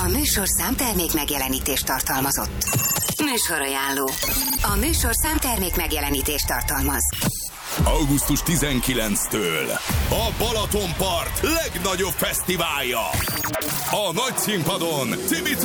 A műsorszám termék megjelenítést tartalmazott. Műsorajánló. A műsorszám termék megjelenítést tartalmaz. Augusztus 19-től a Balatonpart legnagyobb fesztiválja. A nagy színpadon Cimita